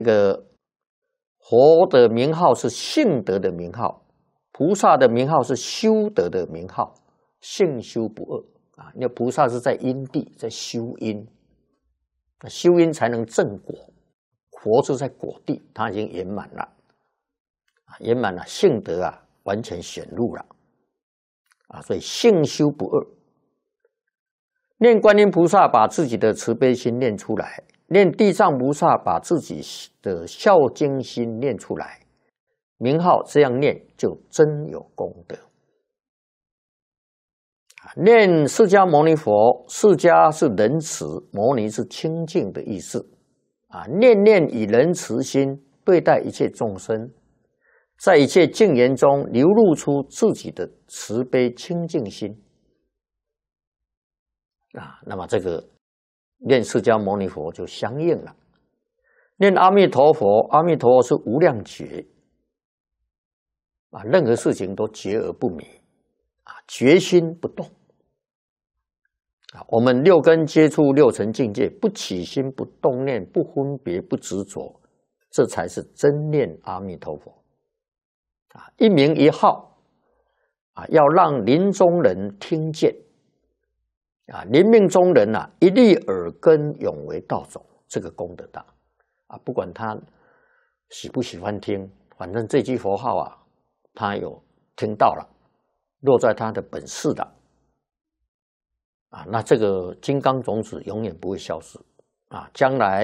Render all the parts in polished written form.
这个佛的名号是性德的名号，菩萨的名号是修德的名号，性修不二啊。那菩萨是在因地，在修因，修因才能正果。佛是在果地，他已经圆满了，圆满了，性德啊完全显露了啊，所以性修不二。念观音菩萨把自己的慈悲心念出来，念地藏菩萨把自己的孝敬心念出来，名号这样念就真有功德。念释迦牟尼佛，释迦是仁慈，牟尼是清净的意思啊。念念以仁慈心对待一切众生，在一切境缘中流露出自己的慈悲清净心啊。那么这个念释迦牟尼佛就相应了。念阿弥陀佛，阿弥陀佛是无量觉啊，任何事情都觉而不迷啊，决心不动啊。我们六根接触六尘境界，不起心不动念，不分别不执着，这才是真念阿弥陀佛啊。一名一号啊，要让临终人听见啊，临命终人啊，一粒耳根永为道种，这个功德大啊。不管他喜不喜欢听，反正这句佛号啊，他有听到了，落在他的本事的啊，那这个金刚种子永远不会消失啊。将来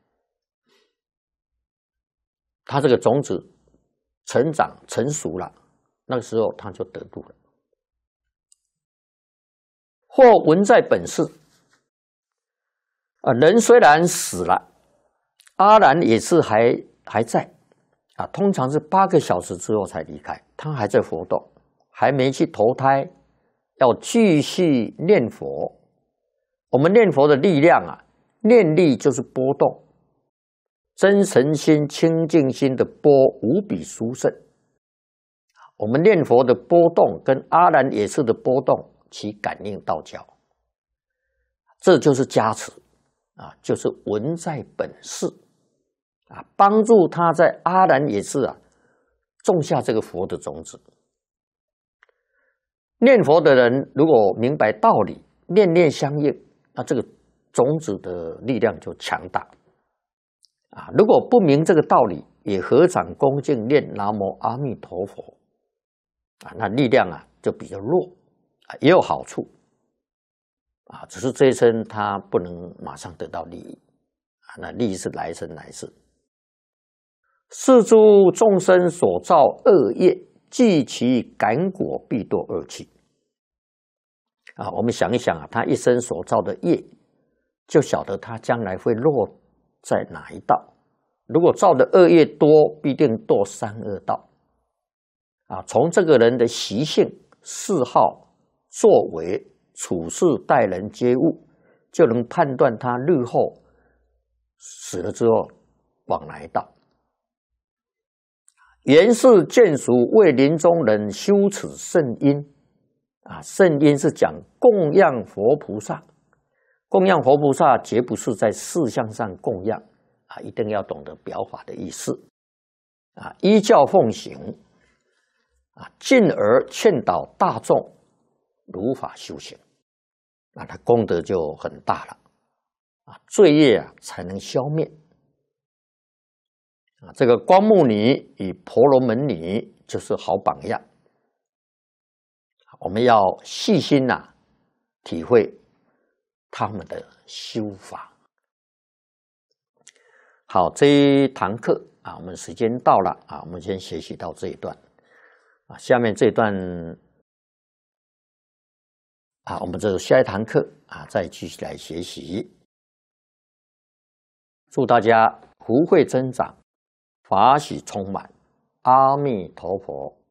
他这个种子成长成熟了，那个时候他就得度了。或闻在本世啊，人虽然死了，阿难也是还在啊，通常是8个小时之后才离开，他还在活动，还没去投胎，要继续念佛。我们念佛的力量啊，念力就是波动，真诚心、清净心的波无比殊胜。我们念佛的波动跟阿难也是的波动其感应道交，这就是加持啊，就是闻在本世啊，帮助他在阿难也是啊种下这个佛的种子。念佛的人如果明白道理，念念相应，那这个种子的力量就强大啊。如果不明这个道理，也合掌恭敬念南无阿弥陀佛啊，那力量啊就比较弱啊，也有好处啊，只是这一生他不能马上得到利益啊，那利益是来生来世。是诸众生所造恶业，即其感果必堕恶趣啊。我们想一想啊，他一生所造的业，就晓得他将来会落在哪一道。如果造的恶业多，必定堕三恶道啊。从这个人的习性、嗜好、作为、处事、待人接物，就能判断他日后死了之后往哪一道。原是眷属为临终人修此圣因啊，圣因是讲供养佛菩萨，供养佛菩萨绝不是在事项上供养啊，一定要懂得表法的意思啊，依教奉行啊，进而劝导大众如法修行，那他功德就很大了啊，罪业啊才能消灭啊。这个光目女与婆罗门女就是好榜样，我们要细心体会他们的修法。好，这一堂课啊，我们时间到了啊，我们先学习到这一段啊，下面这一段啊，我们这下一堂课啊，再继续来学习。祝大家福慧增长，法喜充满，阿弥陀佛。